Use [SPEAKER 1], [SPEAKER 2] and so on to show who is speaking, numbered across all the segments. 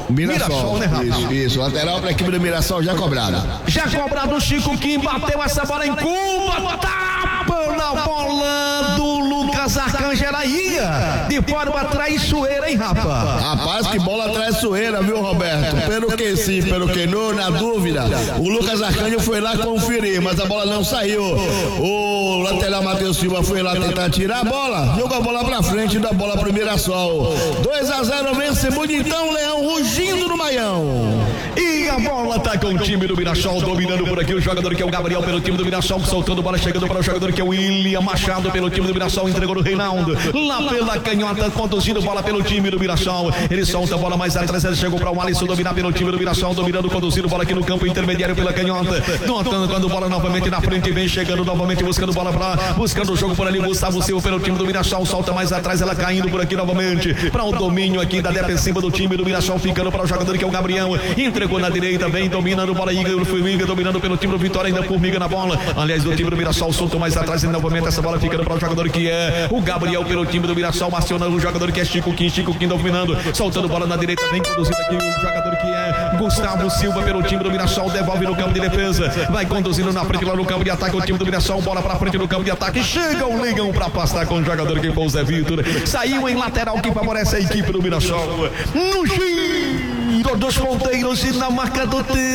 [SPEAKER 1] Mirassol, né, rapaz?
[SPEAKER 2] Isso, lateral para a equipe do Mirassol já cobrado.
[SPEAKER 1] Já cobrado, o Chico Kim bateu essa bola em Cuba, tapa na bola do Lucas Arcângela, ia de forma traiçoeira, hein, rapaz?
[SPEAKER 2] Rapaz, que bola traiçoeira, viu, Roberto? Pelo que sim, pelo que não, na dúvida, o Lucas Arcângelo foi lá conferir, mas a bola não saiu. O lateral Matheus Silva foi lá tentar tirar a bola, jogou a bola pra frente da bola pro Mirassol. 2-0, vence Bonitão, Leão rugindo no Maião.
[SPEAKER 1] E a bola tá com o time do Mirassol, dominando por aqui o jogador que é o Gabriel pelo time do Mirassol, soltando bola, chegando para o jogador que é o William Machado pelo time do Mirassol, entregou no Reinaldo, lá pela canhota, conduzindo bola pelo time do Mirassol, ele solta a bola mais atrás, ele chegou para o Alisson dominar pelo time do Mirassol, dominando, conduzindo bola aqui no campo intermediário pela canhota, notando quando bola novamente na frente, vem chegando novamente, buscando bola buscando o jogo por ali, Gustavo Silva pelo time do Mirassol, solta mais atrás, ela caindo por aqui novamente, para o domínio aqui da defensiva do time do Mirassol, ficando para o jogador que é o Gabriel, entregou na direita, vem dominando bola, Igor dominando pelo time do Vitória, ainda formiga na bola, aliás, do time do Mirassol, soltou mais atrás e novamente essa bola ficando para o jogador que é o Gabriel pelo time do Mirassol, acionando o jogador que é Chico Kim dominando, soltando bola na direita, vem conduzindo aqui o jogador que é Gustavo Silva pelo time do Mirassol, devolve no campo de defesa, vai conduzindo na frente lá no campo de ataque, o time do Mirassol, bola para frente no campo de ataque, chega o Leão para passar com o jogador que foi o Zé Vitor, saiu em lateral que favorece a equipe do Mirassol, no giro dos ponteiros e na marca do tempo,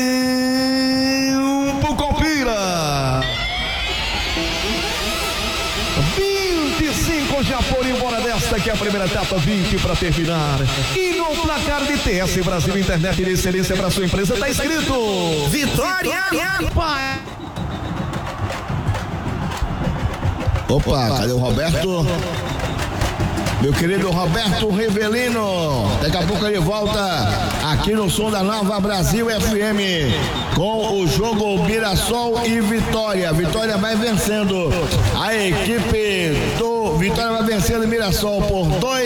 [SPEAKER 1] confira. 25 já foram embora desta que é a primeira etapa, 20 para terminar. E no placar de TS Brasil Internet de Excelência para sua empresa está escrito Vitória.
[SPEAKER 2] Opa, cadê o Roberto? Meu querido Roberto Rivelino, daqui a pouco ele volta aqui no som da Nova Brasil FM com o jogo Mirassol e Vitória. Vitória vai vencendo a equipe do Vitória, vai vencendo o Mirassol por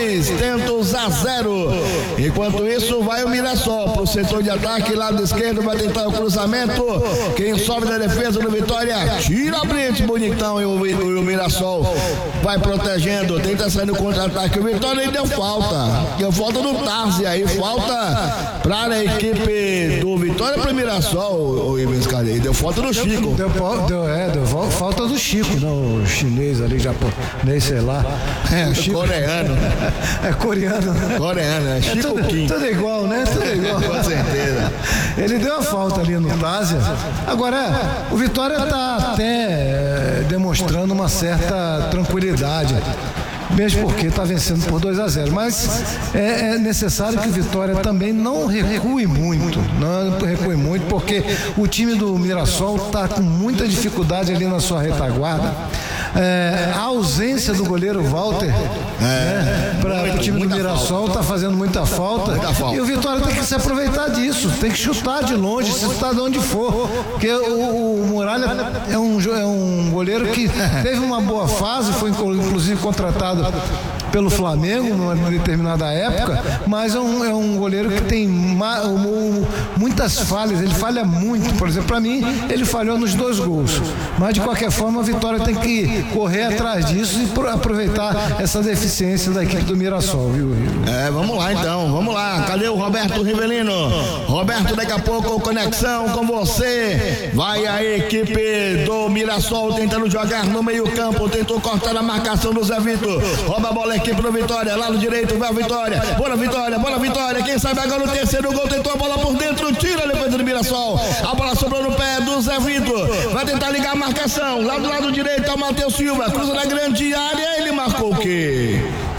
[SPEAKER 2] 2-0. Enquanto isso, vai o Mirassol pro setor de ataque, lado esquerdo, vai tentar o cruzamento. Quem sobe da defesa do Vitória, tira a frente, Bonitão, e o Mirassol vai protegendo, tenta sair no contra-ataque. O Vitória deu falta no Tarzi aí, falta para a equipe do Vitória para o Mirassol, o Ivens Cadê, deu falta do Chico.
[SPEAKER 3] Deu falta do Chico, não, o chinês ali, japonês, sei lá.
[SPEAKER 2] Chico. Coreano.
[SPEAKER 3] É coreano, né?
[SPEAKER 2] Coreano, é Chico Kim.
[SPEAKER 3] Tudo igual, né? Tudo igual.
[SPEAKER 2] Com certeza.
[SPEAKER 3] Ele deu a falta ali no Tarzi. Agora, o Vitória está até demonstrando uma certa tranquilidade, mesmo porque está vencendo por 2-0, mas é necessário que o Vitória também não recue muito, porque o time do Mirassol está com muita dificuldade ali na sua retaguarda. A ausência do goleiro Walter para o time do Mirassol está fazendo muita falta. E o Vitória tem que se aproveitar disso, tem que chutar de longe, se chutar de onde for, porque o Muralha é um goleiro que teve uma boa fase, foi inclusive contratado pelo Flamengo numa determinada época, mas é um goleiro que tem muitas falhas, ele falha muito. Por exemplo, para mim, ele falhou nos 2 gols, mas de qualquer forma a Vitória tem que correr atrás disso e aproveitar essa deficiência da equipe do Mirassol, viu?
[SPEAKER 2] Vamos lá então, vamos lá. Cadê o Roberto Rivelino? Roberto, daqui a pouco conexão com você. Vai a equipe do Mirassol tentando jogar no meio campo, tentou cortar a marcação do Zé Vitor, rouba a bola, equipe do Vitória, lado direito, vai a Vitória, bola Vitória, quem sabe agora no terceiro gol, tentou a bola por dentro, tira a defesa do Mirassol, a bola sobrou no pé do Zé Vitor, vai tentar ligar a marcação, lá do lado direito é o Matheus Silva, cruza na grande área, ele marcou o quê?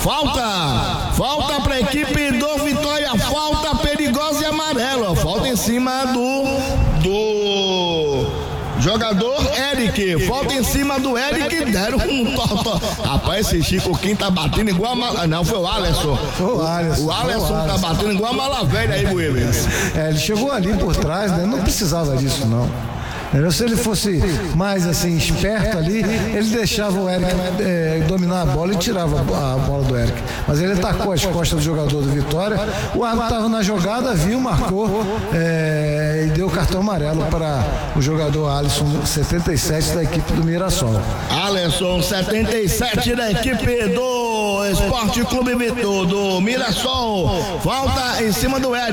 [SPEAKER 2] Falta para a equipe do Vitória, falta perigosa e amarela, falta em cima do jogador Eric, falta em cima do Eric, deram um toque. Rapaz, esse Chico Kim tá batendo igual a mala. Não, foi o Alisson. O Alisson tá batendo igual a mala velha aí, Williams.
[SPEAKER 3] Ele chegou ali por trás, né? Não precisava disso, não. Se ele fosse mais assim esperto ali, ele deixava o Eric dominar a bola e tirava a bola do Eric. Mas ele atacou as costas do jogador do Vitória. O árbitro estava na jogada, viu, marcou e deu cartão amarelo para o jogador Alisson, 77 da equipe do Mirassol.
[SPEAKER 2] Alisson, 77 da equipe do Esporte Clube do Mirassol. Falta em cima do Eric.